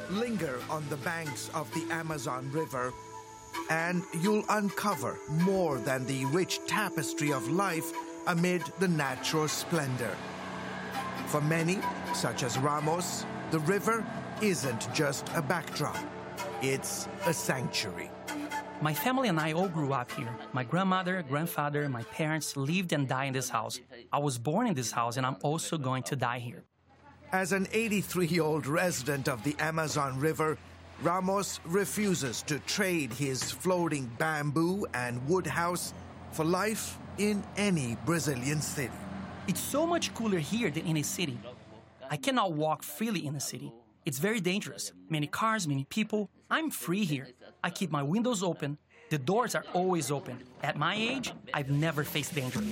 Linger on the banks of the Amazon River, and you'll uncover more than the rich tapestry of life amid the natural splendor. For many, such as Ramos, the river isn't just a backdrop. It's a sanctuary. My family and I all grew up here. My grandmother, grandfather, my parents lived and died in this house. I was born in this house, and I'm also going to die here. As an 83-year-old resident of the Amazon River, Ramos refuses to trade his floating bamboo and wood house for life in any Brazilian city. It's so much cooler here than in a city. I cannot walk freely in the city. It's very dangerous. Many cars, many people. I'm free here. I keep my windows open. The doors are always open. At my age, I've never faced danger.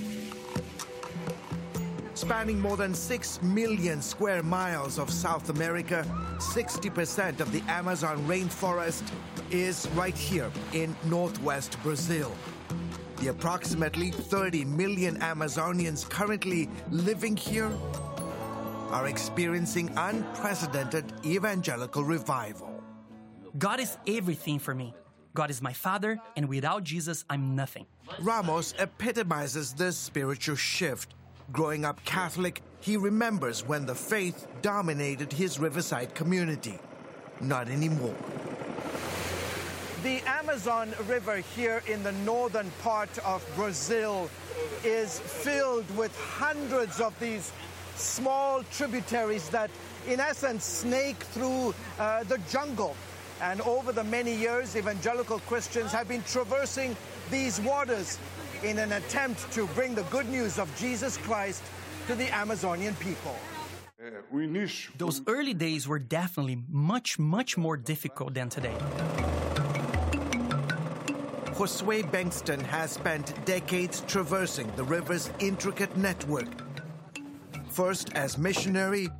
Spanning more than 6 million square miles of South America, 60% of the Amazon rainforest is right here in northwest Brazil. The approximately 30 million Amazonians currently living here are experiencing unprecedented evangelical revival. God is everything for me. God is my Father, and without Jesus, I'm nothing. Ramos epitomizes this spiritual shift. Growing up Catholic, he remembers when the faith dominated his riverside community. Not anymore. The Amazon River here in the northern part of Brazil is filled with hundreds of these small tributaries that, in essence, snake through the jungle. And over the many years, evangelical Christians have been traversing these waters in an attempt to bring the good news of Jesus Christ to the Amazonian people. Those early days were definitely much more difficult than today. Josue Bengtsson has spent decades traversing the river's intricate network. First as missionary,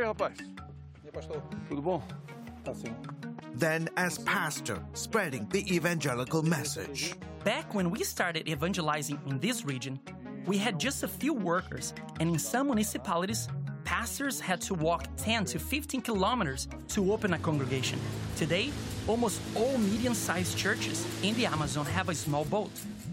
then as pastor, spreading the evangelical message. Back when we started evangelizing in this region, we had just a few workers, and in some municipalities, pastors had to walk 10 to 15 kilometers to open a congregation. Today, almost all medium-sized churches in the Amazon have a small boat.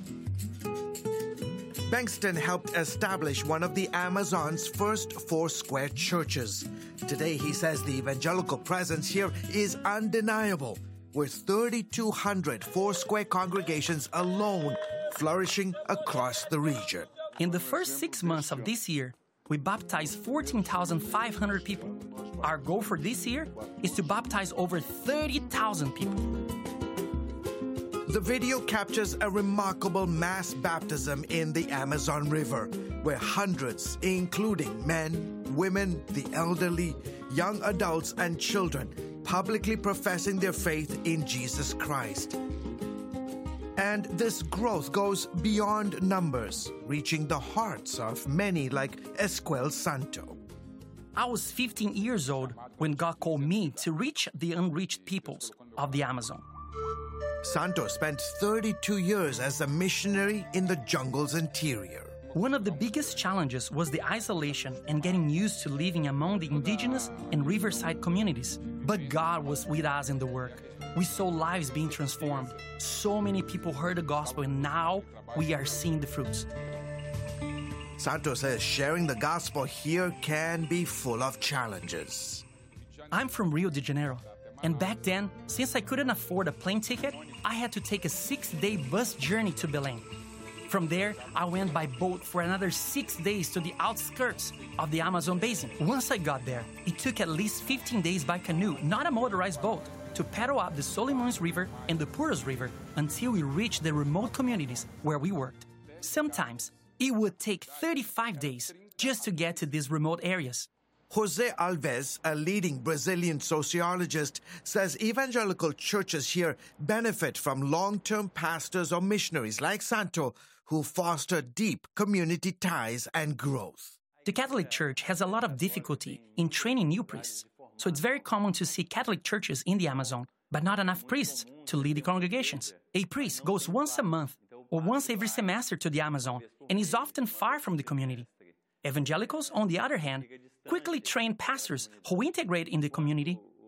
Bengtsson helped establish one of the Amazon's first four-square churches. Today, he says the evangelical presence here is undeniable, with 3,200 four-square congregations alone flourishing across the region. In the first 6 months of this year, we baptized 14,500 people. Our goal for this year is to baptize over 30,000 people. The video captures a remarkable mass baptism in the Amazon River, where hundreds, including men, women, the elderly, young adults, and children, publicly professing their faith in Jesus Christ. And this growth goes beyond numbers, reaching the hearts of many like Esquel Santo. I was 15 years old when God called me to reach the unreached peoples of the Amazon. Santo spent 32 years as a missionary in the jungle's interior. One of the biggest challenges was the isolation and getting used to living among the indigenous and riverside communities. But God was with us in the work. We saw lives being transformed. So many people heard the gospel, and now we are seeing the fruits. Santo says sharing the gospel here can be full of challenges. I'm from Rio de Janeiro, and back then, since I couldn't afford a plane ticket, I had to take a 6-day bus journey to Belém. From there, I went by boat for another 6 days to the outskirts of the Amazon basin. Once I got there, it took at least 15 days by canoe, not a motorized boat, to paddle up the Solimões River and the Purus River until we reached the remote communities where we worked. Sometimes, it would take 35 days just to get to these remote areas. Jose Alves, a leading Brazilian sociologist, says evangelical churches here benefit from long-term pastors or missionaries like Santo who foster deep community ties and growth. The Catholic Church has a lot of difficulty in training new priests, so it's very common to see Catholic churches in the Amazon, but not enough priests to lead the congregations. A priest goes once a month or once every semester to the Amazon and is often far from the community. Evangelicals, on the other hand, quickly train pastors who integrate in the community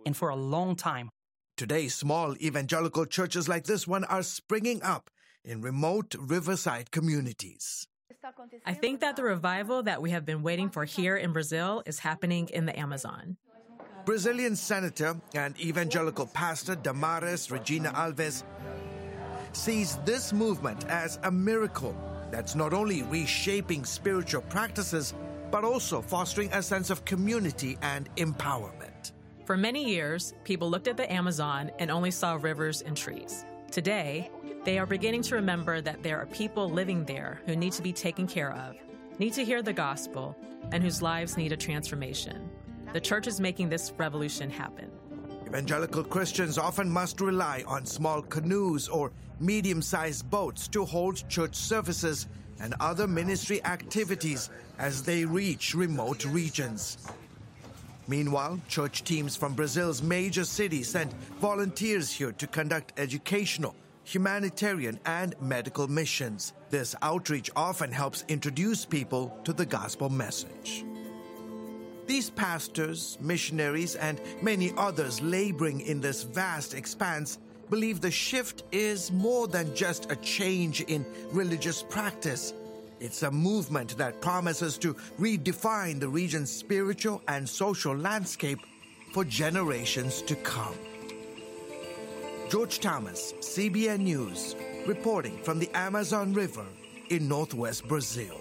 and for a long time. Today, small evangelical churches like this one are springing up in remote riverside communities. I think that the revival that we have been waiting for here in Brazil is happening in the Amazon. Brazilian senator and evangelical pastor Damares Regina Alves sees this movement as a miracle that's not only reshaping spiritual practices, but also fostering a sense of community and empowerment. For many years, people looked at the Amazon and only saw rivers and trees. Today, they are beginning to remember that there are people living there who need to be taken care of, need to hear the gospel, and whose lives need a transformation. The church is making this revolution happen. Evangelical Christians often must rely on small canoes or medium-sized boats to hold church services and other ministry activities as they reach remote regions. Meanwhile, church teams from Brazil's major cities sent volunteers here to conduct educational, humanitarian, and medical missions. This outreach often helps introduce people to the gospel message. These pastors, missionaries, and many others laboring in this vast expanse believe the shift is more than just a change in religious practice. It's a movement that promises to redefine the region's spiritual and social landscape for generations to come. George Thomas, CBN News, reporting from the Amazon River in northwest Brazil.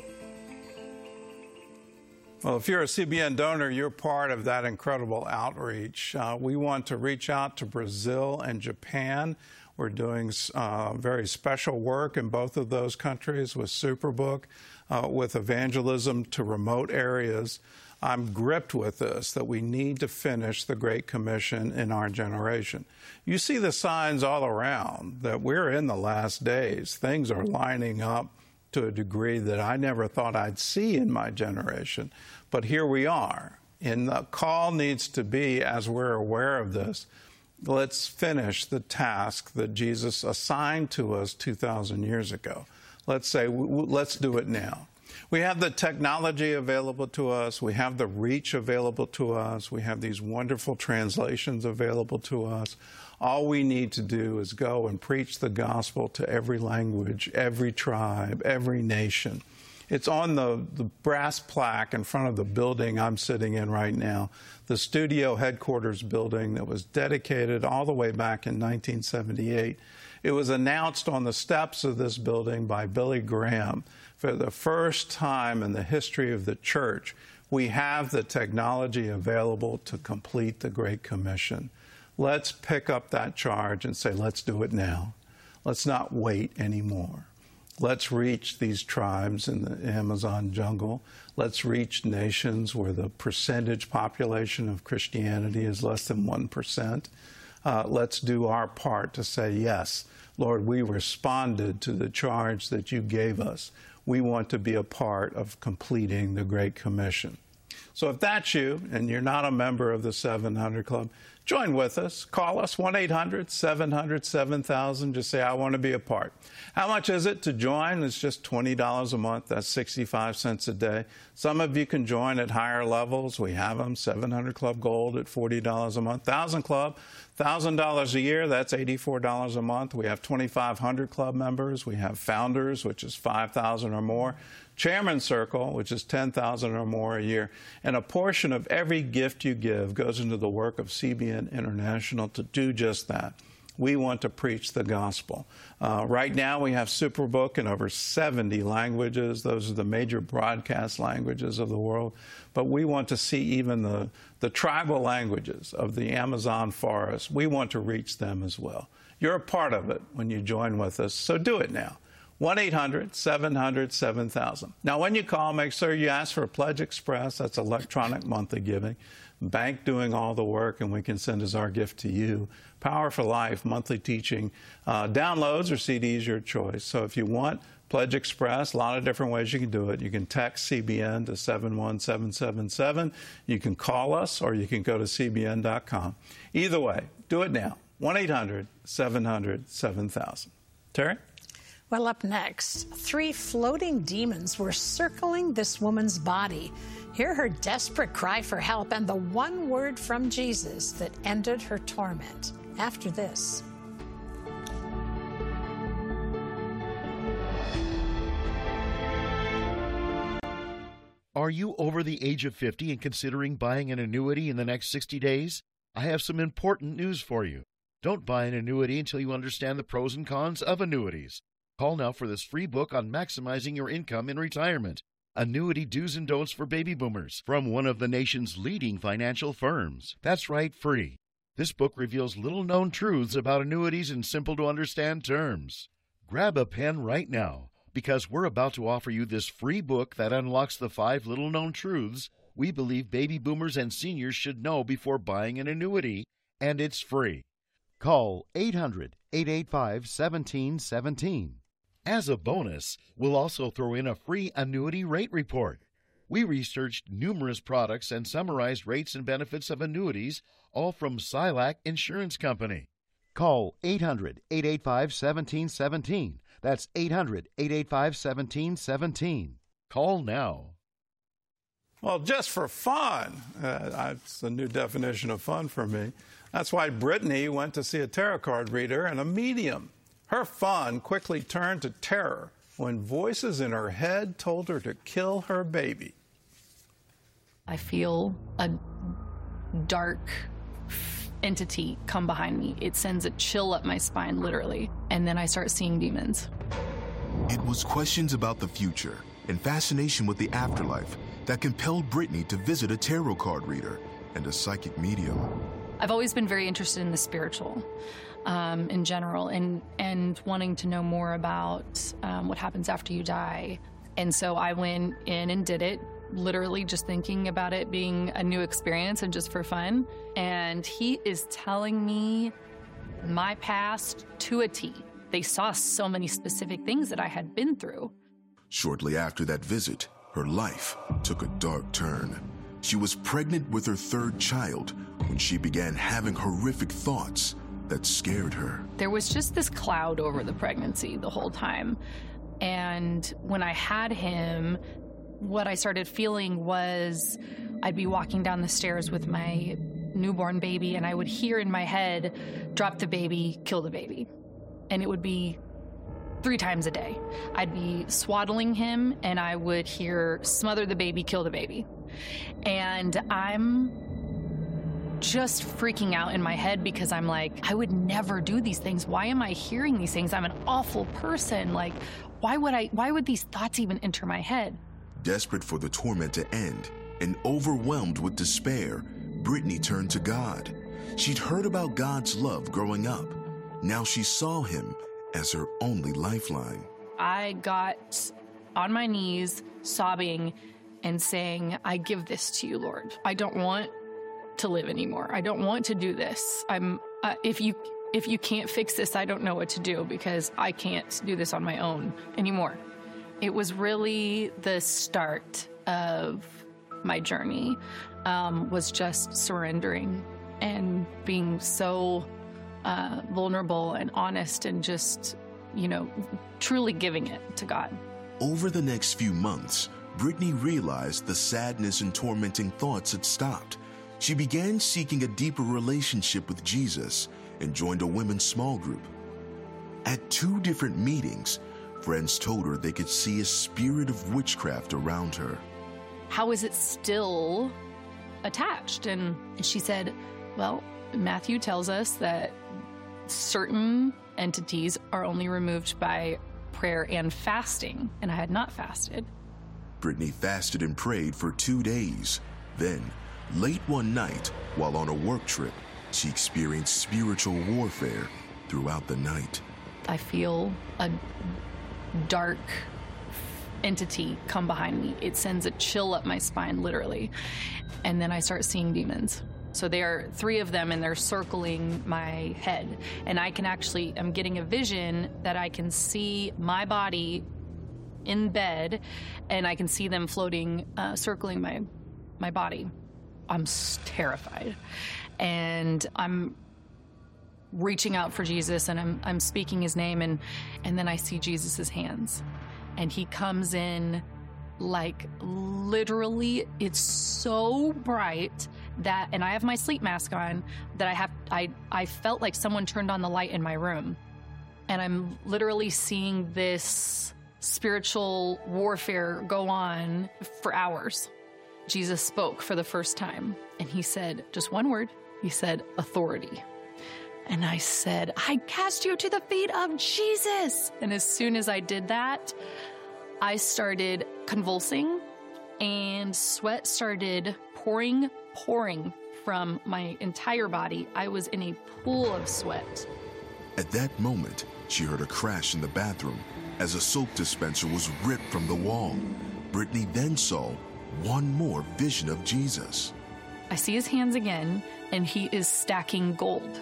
Well, if you're a CBN donor, you're part of that incredible outreach. We want to reach out to Brazil and Japan. We're doing very special work in both of those countries with Superbook, with evangelism to remote areas. I'm gripped with this, that we need to finish the Great Commission in our generation. You see the signs all around that we're in the last days. Things are lining up to a degree that I never thought I'd see in my generation. But here we are. And the call needs to be, as we're aware of this, let's finish the task that Jesus assigned to us 2,000 years ago. Let's say, let's do it now. We have the technology available to us. We have the reach available to us. We have these wonderful translations available to us. All we need to do is go and preach the gospel to every language, every tribe, every nation. It's on the brass plaque in front of the building I'm sitting in right now, the studio headquarters building that was dedicated all the way back in 1978. It was announced on the steps of this building by Billy Graham. For the first time in the history of the church, we have the technology available to complete the Great Commission. Let's pick up that charge and say, let's do it now. Let's not wait anymore. Let's reach these tribes in the Amazon jungle. Let's reach nations where the percentage population of Christianity is less than 1%. Let's do our part to say, yes, Lord, we responded to the charge that you gave us. We want to be a part of completing the Great Commission. So if that's you and you're not a member of the 700 Club, join with us. Call us, 1-800-700-7000. Just say, I want to be a part. How much is it to join? It's just $20 a month. That's 65 cents a day. Some of you can join at higher levels. We have them, 700 Club Gold at $40 a month. 1,000 Club, $1,000 a year. That's $84 a month. We have 2,500 Club members. We have Founders, which is $5,000 or more. Chairman's Circle, which is $10,000 or more a year. And a portion of every gift you give goes into the work of CBN International to do just that. We want to preach the gospel. Right now we have Superbook in over 70 languages. Those are the major broadcast languages of the world. But we want to see even the tribal languages of the Amazon forest. We want to reach them as well. You're a part of it when you join with us, so do it now. 1-800-700-7000. Now, when you call, make sure you ask for a Pledge Express. That's electronic monthly giving. Bank doing all the work, and we can send as our gift to you. Power for Life, monthly teaching. Downloads or CDs, your choice. So if you want Pledge Express, a lot of different ways you can do it. You can text CBN to 71777. You can call us, or you can go to cbn.com. Either way, do it now. 1-800-700-7000. Terry? Well, up next, 3 floating demons were circling this woman's body. Hear her desperate cry for help and the one word from Jesus that ended her torment. After this. Are you over the age of 50 and considering buying an annuity in the next 60 days? I have some important news for you. Don't buy an annuity until you understand the pros and cons of annuities. Call now for this free book on maximizing your income in retirement. Annuity Do's and Don'ts for Baby Boomers from one of the nation's leading financial firms. That's right, free. This book reveals little-known truths about annuities in simple-to-understand terms. Grab a pen right now, because we're about to offer you this free book that unlocks the 5 little-known truths we believe baby boomers and seniors should know before buying an annuity, and it's free. Call 800-885-1717. As a bonus, we'll also throw in a free annuity rate report. We researched numerous products and summarized rates and benefits of annuities, all from Silac Insurance Company. Call 800-885-1717. That's 800-885-1717. Call now. Well, just for fun. That's a new definition of fun for me. That's why Brittany went to see a tarot card reader and a medium. Her fun quickly turned to terror when voices in her head told her to kill her baby. I feel a dark entity come behind me. It sends a chill up my spine, literally. And then I start seeing demons. It was questions about the future and fascination with the afterlife that compelled Brittany to visit a tarot card reader and a psychic medium. I've always been very interested in the spiritual in general and wanting to know more about what happens after you die. And so I went in and did it, literally just thinking about it being a new experience and just for fun. And he is telling me my past to a T. They saw so many specific things that I had been through. Shortly after that visit, her life took a dark turn. She was pregnant with her 3rd child when she began having horrific thoughts that scared her. There was just this cloud over the pregnancy the whole time. And when I had him, what I started feeling was I'd be walking down the stairs with my newborn baby and I would hear in my head, drop the baby, kill the baby. And it would be 3 times a day. I'd be swaddling him and I would hear, smother the baby, kill the baby. And I'm just freaking out in my head because I'm like, I would never do these things. Why am I hearing these things? I'm an awful person. Like, why would these thoughts even enter my head? Desperate for the torment to end and overwhelmed with despair, Brittany turned to God. She'd heard about God's love growing up. Now she saw him as her only lifeline. I got on my knees, sobbing and saying, I give this to you, Lord. I don't want to live anymore. I don't want to do this. If you can't fix this, I don't know what to do because I can't do this on my own anymore. It was really the start of my journey, was just surrendering and being so vulnerable and honest and just, truly giving it to God. Over the next few months, Brittany realized the sadness and tormenting thoughts had stopped. She began seeking a deeper relationship with Jesus and joined a women's small group. At 2 different meetings, friends told her they could see a spirit of witchcraft around her. How is it still attached? And she said, well, Matthew tells us that certain entities are only removed by prayer and fasting, and I had not fasted. Brittany fasted and prayed for 2 days. Then, late one night, while on a work trip, she experienced spiritual warfare throughout the night. I feel a dark entity come behind me. It sends a chill up my spine, literally. And then I start seeing demons. So there are 3 of them and they're circling my head. And I'm getting a vision that I can see my body in bed and I can see them floating, circling my body. I'm terrified. And I'm reaching out for Jesus, and I'm speaking his name, and then I see Jesus's hands, and he comes in like literally, it's so bright that, and I have my sleep mask on, that I felt like someone turned on the light in my room, and I'm literally seeing this spiritual warfare go on for hours. Jesus spoke for the first time, and he said just one word. He said, authority. And I said, I cast you to the feet of Jesus. And as soon as I did that, I started convulsing, and sweat started pouring from my entire body. I was in a pool of sweat. At that moment, she heard a crash in the bathroom as a soap dispenser was ripped from the wall. Brittany then saw one more vision of Jesus. I see his hands again, and he is stacking gold.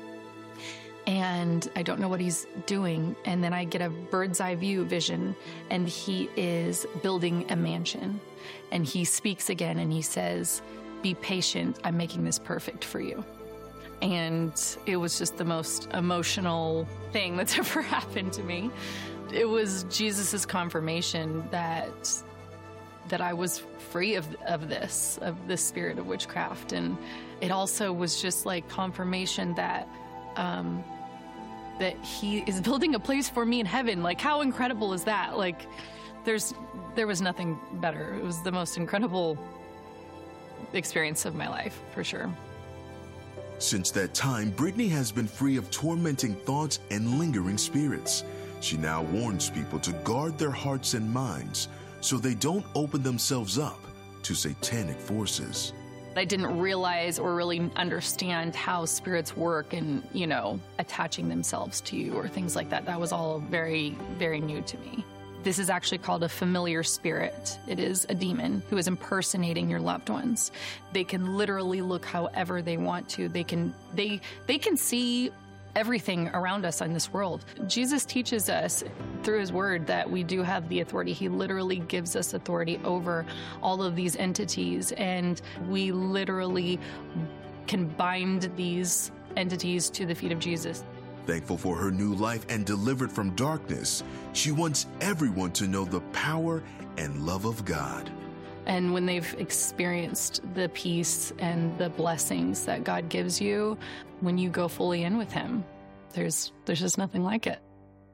And I don't know what he's doing. And then I get a bird's eye view vision, and he is building a mansion. And he speaks again, and he says, be patient. I'm making this perfect for you. And it was just the most emotional thing that's ever happened to me. It was Jesus's confirmation that I was free of this spirit of witchcraft. And it also was just like confirmation that that he is building a place for me in heaven. Like, how incredible is that? Like, there was nothing better. It was the most incredible experience of my life, for sure. Since that time, Brittany has been free of tormenting thoughts and lingering spirits. She now warns people to guard their hearts and minds so they don't open themselves up to satanic forces. I didn't realize or really understand how spirits work and, attaching themselves to you or things like that. That was all very, very new to me. This is actually called a familiar spirit. It is a demon who is impersonating your loved ones. They can literally look however they want to. They can see everything around us in this world. Jesus teaches us through his word that we do have the authority. He literally gives us authority over all of these entities, and we literally can bind these entities to the feet of Jesus. Thankful for her new life and delivered from darkness, she wants everyone to know the power and love of God. And when they've experienced the peace and the blessings that God gives you, when you go fully in with him, there's just nothing like it.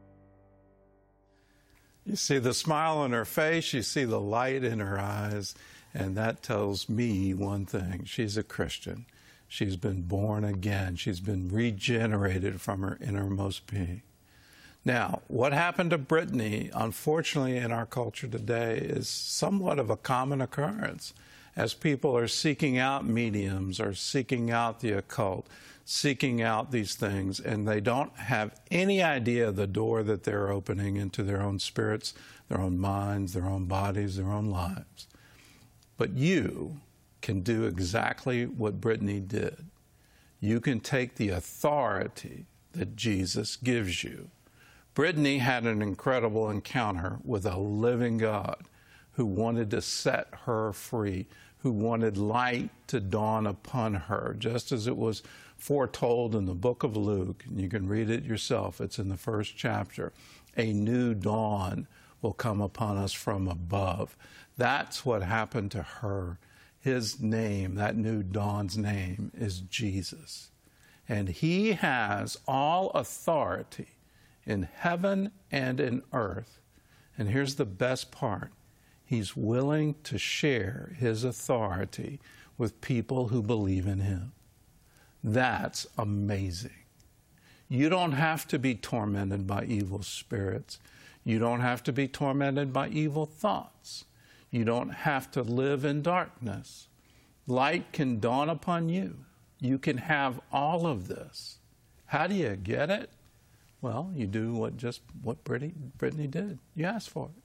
You see the smile on her face, you see the light in her eyes, and that tells me one thing. She's a Christian. She's been born again. She's been regenerated from her innermost being. Now, what happened to Brittany, unfortunately, in our culture today is somewhat of a common occurrence as people are seeking out mediums or seeking out the occult, seeking out these things, and they don't have any idea of the door that they're opening into their own spirits, their own minds, their own bodies, their own lives. But you can do exactly what Brittany did. You can take the authority that Jesus gives you. Brittany had an incredible encounter with a living God who wanted to set her free, who wanted light to dawn upon her, just as it was foretold in the book of Luke. And you can read it yourself. It's in the first chapter. A new dawn will come upon us from above. That's what happened to her. His name, that new dawn's name, is Jesus. And he has all authority in heaven and in earth. And here's the best part. He's willing to share his authority with people who believe in him. That's amazing. You don't have to be tormented by evil spirits. You don't have to be tormented by evil thoughts. You don't have to live in darkness. Light can dawn upon you. You can have all of this. How do you get it? Well, you do what Brittany did. You ask for it.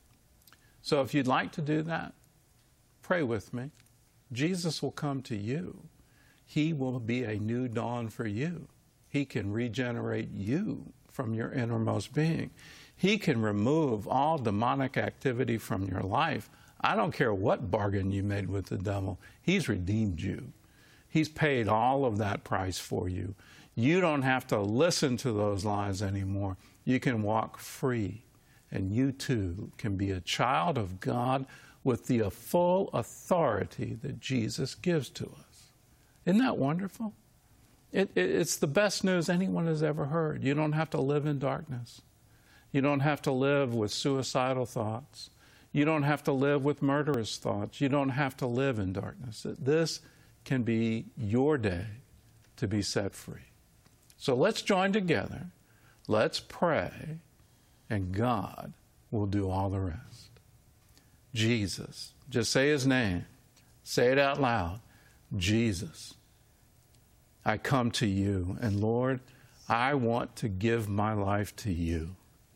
So if you'd like to do that, pray with me. Jesus will come to you. He will be a new dawn for you. He can regenerate you from your innermost being. He can remove all demonic activity from your life. I don't care what bargain you made with the devil. He's redeemed you. He's paid all of that price for you. You don't have to listen to those lies anymore. You can walk free, and you too can be a child of God with the full authority that Jesus gives to us. Isn't that wonderful? It's the best news anyone has ever heard. You don't have to live in darkness. You don't have to live with suicidal thoughts. You don't have to live with murderous thoughts. You don't have to live in darkness. This can be your day to be set free. So let's join together. Let's pray, and God will do all the rest. Jesus. Just say his name. Say it out loud. Jesus. I come to you, and Lord, I want to give my life to you.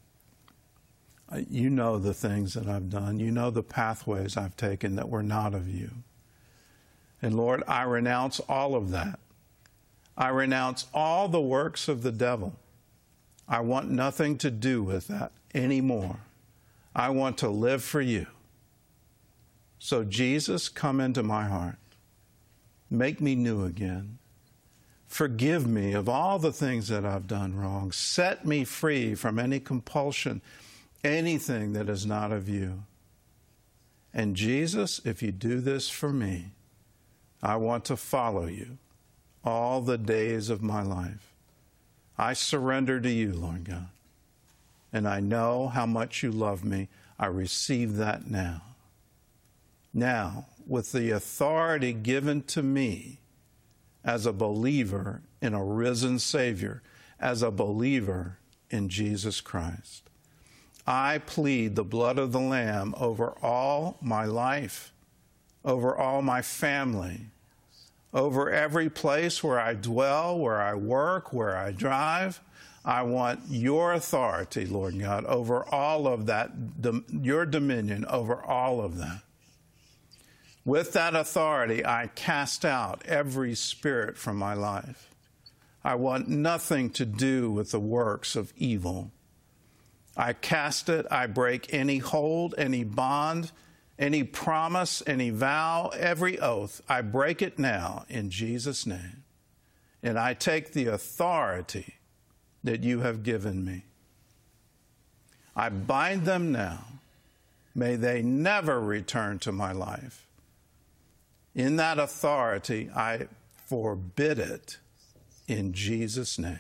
You know the things that I've done. You know the pathways I've taken that were not of you. And Lord, I renounce all of that. I renounce all the works of the devil. I want nothing to do with that anymore. I want to live for you. So Jesus, come into my heart. Make me new again. Forgive me of all the things that I've done wrong. Set me free from any compulsion, anything that is not of you. And Jesus, if you do this for me, I want to follow you all the days of my life. I surrender to you, Lord God. And I know how much you love me. I receive that now. Now, with the authority given to me as a believer in a risen Savior, as a believer in Jesus Christ, I plead the blood of the Lamb over all my life, over all my family, over every place where I dwell, where I work, where I drive. I want your authority, Lord God, over all of that, your dominion over all of that. With that authority, I cast out every spirit from my life. I want nothing to do with the works of evil. I cast it, I break any hold, any bond, any promise, any vow, every oath. I break it now in Jesus' name. And I take the authority that you have given me. I bind them now. May they never return to my life. In that authority, I forbid it in Jesus' name.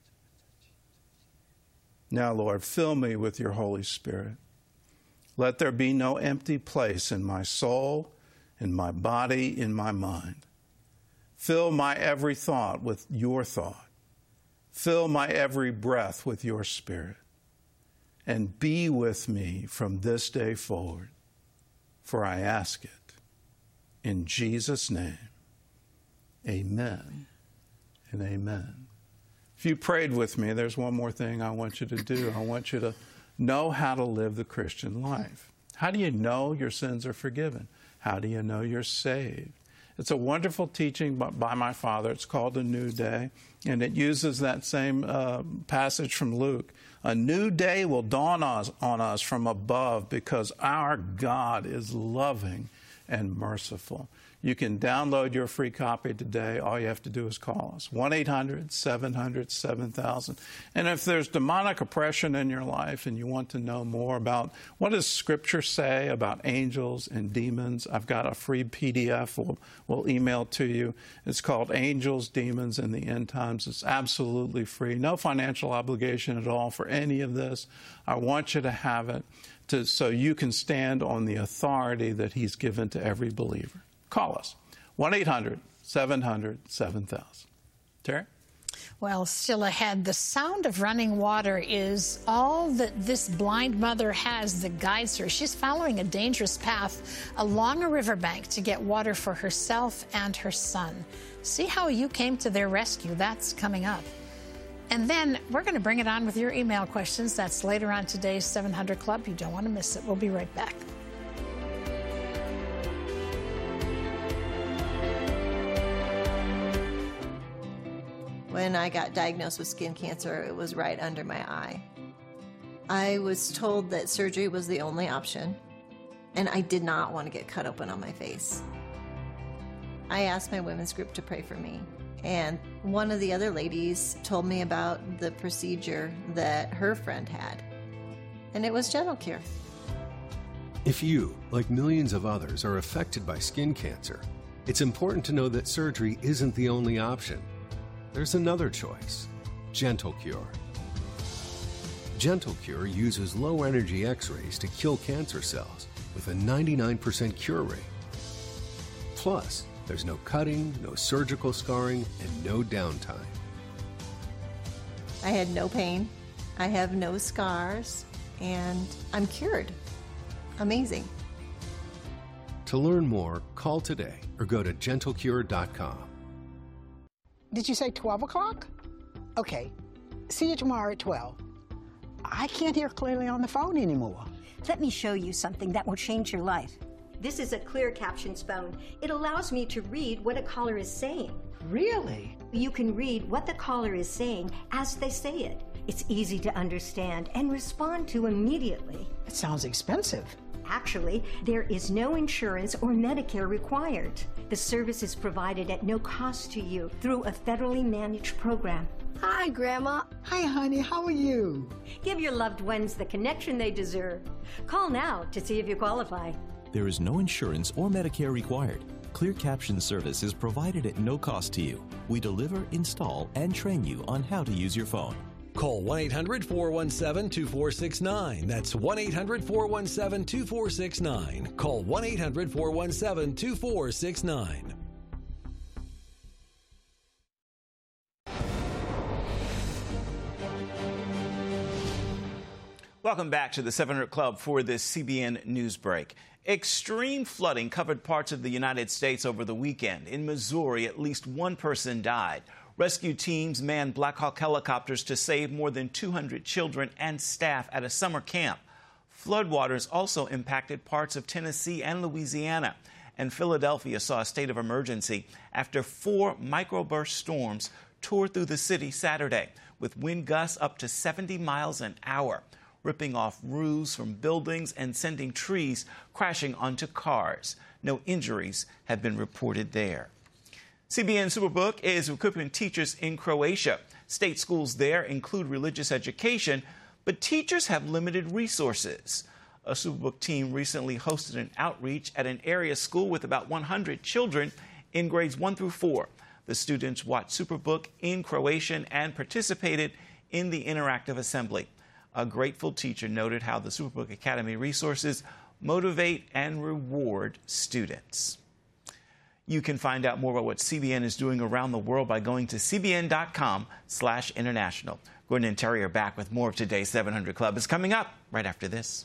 Now, Lord, fill me with your Holy Spirit. Let there be no empty place in my soul, in my body, in my mind. Fill my every thought with your thought. Fill my every breath with your Spirit. And be with me from this day forward, for I ask it in Jesus' name. Amen and amen. If you prayed with me, there's one more thing I want you to do. I want you to know how to live the Christian life. How do you know your sins are forgiven? How do you know you're saved? It's a wonderful teaching by my father. It's called A New Day, and it uses that same passage from Luke. A new day will dawn on us from above because our God is loving and merciful. You can download your free copy today. All you have to do is call us, 1-800-700-7000. And if there's demonic oppression in your life and you want to know more about what does Scripture say about angels and demons, I've got a free PDF we'll email to you. It's called Angels, Demons, and the End Times. It's absolutely free. No financial obligation at all for any of this. I want you to have it so you can stand on the authority that he's given to every believer. Call us, 1-800-700-7000. Terry? Well, still ahead, the sound of running water is all that this blind mother has that guides her. She's following a dangerous path along a riverbank to get water for herself and her son. See how you came to their rescue. That's coming up. And then we're going to bring it on with your email questions. That's later on today's 700 Club. You don't want to miss it. We'll be right back. When I got diagnosed with skin cancer, it was right under my eye. I was told that surgery was the only option, and I did not want to get cut open on my face. I asked my women's group to pray for me. And one of the other ladies told me about the procedure that her friend had. And it was Gentle Cure. If you, like millions of others, are affected by skin cancer, it's important to know that surgery isn't the only option. There's another choice, Gentle Cure. Gentle Cure uses low-energy X-rays to kill cancer cells with a 99% cure rate. Plus, there's no cutting, no surgical scarring, and no downtime. I had no pain, I have no scars, and I'm cured. Amazing. To learn more, call today or go to gentlecure.com. Did you say 12 o'clock? Okay. See you tomorrow at 12. I can't hear clearly on the phone anymore. Let me show you something that will change your life. This is a clear captions phone. It allows me to read what a caller is saying. Really? You can read what the caller is saying as they say it. It's easy to understand and respond to immediately. It sounds expensive. Actually, there is no insurance or Medicare required. The service is provided at no cost to you through a federally managed program. Hi, Grandma. Hi, honey. How are you? Give your loved ones the connection they deserve. Call now to see if you qualify. There is no insurance or Medicare required. Clear Caption service is provided at no cost to you. We deliver, install, and train you on how to use your phone. Call 1-800-417-2469. That's 1-800-417-2469. Call 1-800-417-2469. Welcome back to the 700 Club for this CBN News Break. Extreme flooding covered parts of the United States over the weekend. In Missouri, at least one person died. Rescue teams manned Black Hawk helicopters to save more than 200 children and staff at a summer camp. Floodwaters also impacted parts of Tennessee and Louisiana. And Philadelphia saw a state of emergency after 4 microburst storms tore through the city Saturday, with wind gusts up to 70 miles an hour, ripping off roofs from buildings and sending trees crashing onto cars. No injuries have been reported there. CBN Superbook is equipping teachers in Croatia. State schools there include religious education, but teachers have limited resources. A Superbook team recently hosted an outreach at an area school with about 100 children in grades 1 through 4. The students watched Superbook in Croatian and participated in the interactive assembly. A grateful teacher noted how the Superbook Academy resources motivate and reward students. You can find out more about what CBN is doing around the world by going to cbn.com/international. Gordon and Terry are back with more of today's 700 Club. Is coming up right after this.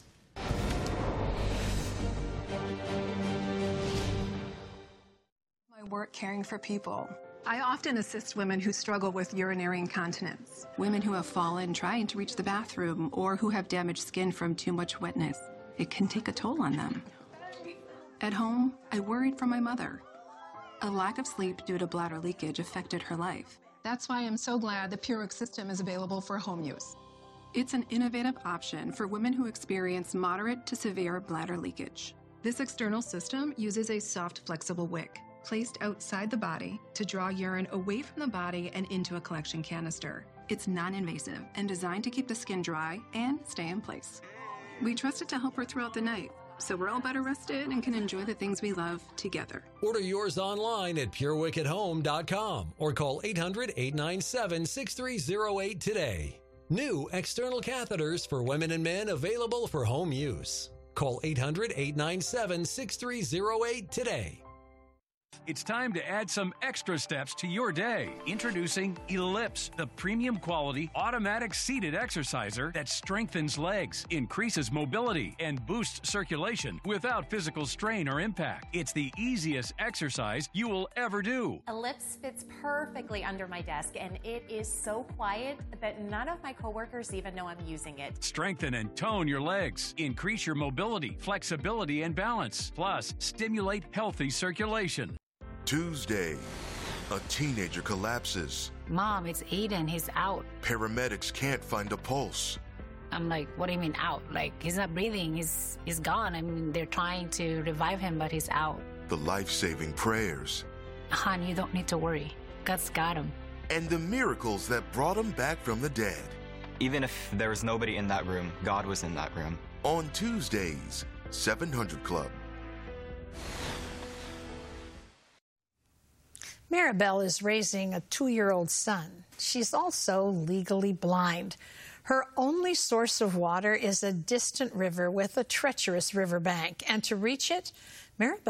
My work caring for people. I often assist women who struggle with urinary incontinence. Women who have fallen trying to reach the bathroom or who have damaged skin from too much wetness. It can take a toll on them. At home, I worried for my mother. A lack of sleep due to bladder leakage affected her life. That's why I'm so glad the PureWick system is available for home use. It's an innovative option for women who experience moderate to severe bladder leakage. This external system uses a soft, flexible wick placed outside the body to draw urine away from the body and into a collection canister. It's non-invasive and designed to keep the skin dry and stay in place. We trust it to help her throughout the night, so we're all better rested and can enjoy the things we love together. Order yours online at PureWickAtHome.com or call 800-897-6308 today. New external catheters for women and men available for home use. Call 800-897-6308 today. It's time to add some extra steps to your day. Introducing Ellipse, the premium quality automatic seated exerciser that strengthens legs, increases mobility, and boosts circulation without physical strain or impact. It's the easiest exercise you will ever do. Ellipse fits perfectly under my desk, and it is so quiet that none of my coworkers even know I'm using it. Strengthen and tone your legs. Increase your mobility, flexibility, and balance. Plus, stimulate healthy circulation. Tuesday, a teenager collapses. Mom, it's Aiden. He's out. Paramedics can't find a pulse. I'm like, what do you mean out? Like, he's not breathing. He's gone. I mean, they're trying to revive him, but he's out. The life-saving prayers hon, you don't need to worry. God's got him. And the miracles that brought him back from the dead. Even if there was nobody in that room, God was in that room. On Tuesdays, 700 Club. Maribel is raising a 2-year-old son. She's also legally blind. Her only source of water is a distant river with a treacherous riverbank. And to reach it, Maribel